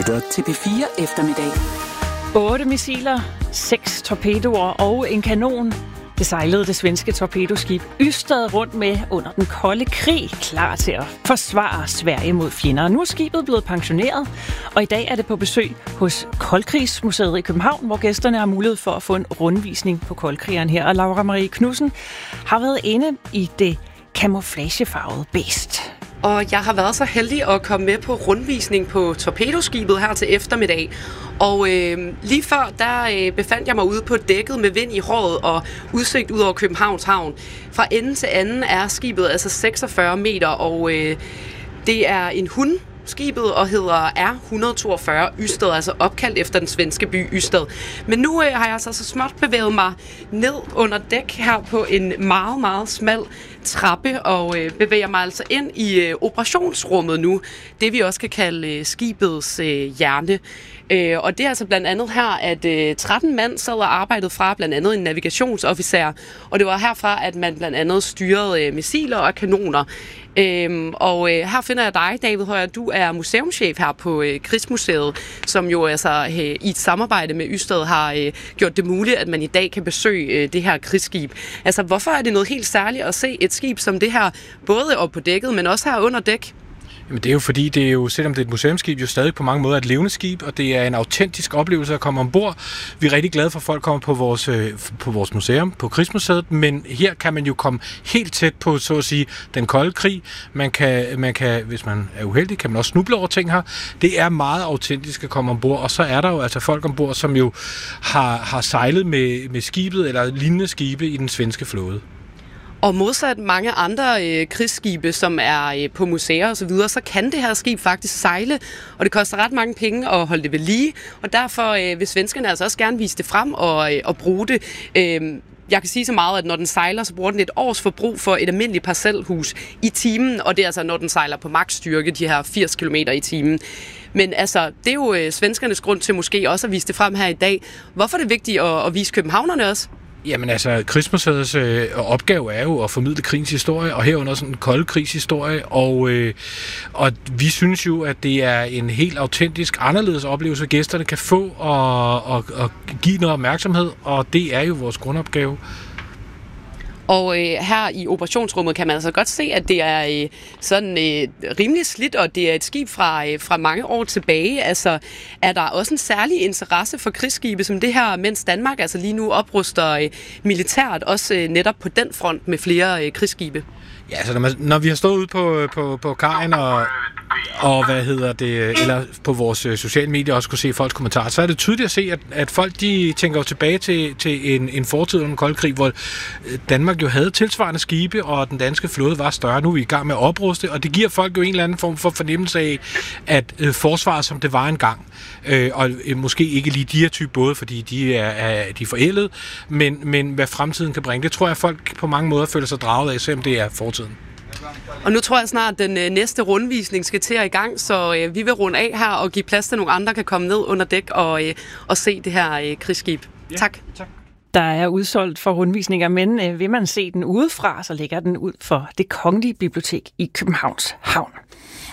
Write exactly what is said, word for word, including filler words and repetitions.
lytter til P fire Eftermiddag. Otte missiler, seks torpedoer og en kanon. Det sejlede det svenske torpedoskib Ystad rundt med under den kolde krig, klar til at forsvare Sverige mod fjender. Nu er skibet blevet pensioneret, og i dag er det på besøg hos Koldkrigsmuseet i København, hvor gæsterne har mulighed for at få en rundvisning på koldkrigeren her. Og Laura Marie Knudsen har været inde i det camouflagefarvede bæst. Og jeg har været så heldig at komme med på rundvisning på torpedoskibet her til eftermiddag. Og øh, lige før, der øh, befandt jeg mig ude på dækket med vind i håret og udsigt ud over Københavns Havn. Fra ende til anden er skibet altså seksogfyrre meter, og øh, det er en hund. Skibet og hedder R et hundrede og toogfyrre Ystad, altså opkaldt efter den svenske by Ystad. Men nu øh, har jeg altså så småt bevæget mig ned under dæk her på en meget, meget smal trappe og øh, bevæger mig altså ind i øh, operationsrummet nu. Det vi også kan kalde øh, skibets øh, hjerne. Øh, og det er altså blandt andet her, at øh, tretten mand sad og arbejdede fra, blandt andet en navigationsofficer. Og det var herfra, at man blandt andet styrede øh, missiler og kanoner. Øhm, og øh, her finder jeg dig, David Højer. Du er museumschef her på øh, Krigsmuseet, som jo altså øh, i et samarbejde med Ystad har øh, gjort det muligt, at man i dag kan besøge øh, det her krigsskib. Altså, hvorfor er det noget helt særligt at se et skib som det her, både op på dækket, men også her under dæk? Jamen, det er jo fordi, det er jo, selvom det er et museumsskib, jo stadig på mange måder et levende skib, og det er en autentisk oplevelse at komme ombord. Vi er rigtig glade for, at folk kommer på vores, på vores museum, på Krigsmuseet, men her kan man jo komme helt tæt på, så at sige, den kolde krig. Man kan, man kan, hvis man er uheldig, kan man også snuble over ting her. Det er meget autentisk at komme ombord, og så er der jo altså folk ombord, som jo har, har sejlet med, med skibet eller lignende skibe i den svenske flåde. Og modsat mange andre øh, krigsskibe, som er øh, på museer og så videre, så kan det her skib faktisk sejle, og det koster ret mange penge at holde det ved lige, og derfor øh, vil svenskerne altså også gerne vise det frem og, øh, og bruge det. Øh, Jeg kan sige så meget, at når den sejler, så bruger den et års forbrug for et almindeligt parcelhus i timen, og det er altså, når den sejler på maksstyrke, de her firs kilometer i timen. Men altså, det er jo øh, svenskernes grund til måske også at vise det frem her i dag. Hvorfor er det vigtigt at, at vise københavnerne også? Jamen altså, Krigsmuseets øh, opgave er jo at formidle krigens historie, og herunder sådan en kold krigshistorie, og, øh, og vi synes jo, at det er en helt autentisk, anderledes oplevelse, gæsterne kan få og, og, og give noget opmærksomhed, og det er jo vores grundopgave. Og øh, her i operationsrummet kan man altså godt se, at det er øh, sådan øh, rimelig slidt, og det er et skib fra, øh, fra mange år tilbage. Altså, er der også en særlig interesse for krigsskibe som det her, mens Danmark altså lige nu opruster øh, militært, også øh, netop på den front med flere øh, krigsskibe? Ja, altså når, man, når vi har stået ude på, på, på kajen og, og hvad hedder det, eller på vores sociale medier også kunne se folks kommentarer, så er det tydeligt at se, at, at folk de tænker jo tilbage til, til en, en fortid under den kolde krig, hvor Danmark jo havde tilsvarende skibe, og den danske flåde var større. Nu er vi i gang med at opruste, og det giver folk jo en eller anden form for fornemmelse af, at øh, forsvaret, som det var engang, øh, og øh, måske ikke lige de her type både, fordi de er, er de er forældet, men, men hvad fremtiden kan bringe, det tror jeg, folk på mange måder føler sig draget af, selvom det er fortiden. Og nu tror jeg snart, at den øh, næste rundvisning skal til at i gang, så øh, vi vil runde af her og give plads til nogle andre, der kan komme ned under dæk og, øh, og se det her øh, krigsskib. Ja, tak. tak. Der er udsolgt for rundvisninger, men øh, vil man se den udefra, så ligger den ud for Det Kongelige Bibliotek i Københavns Havn.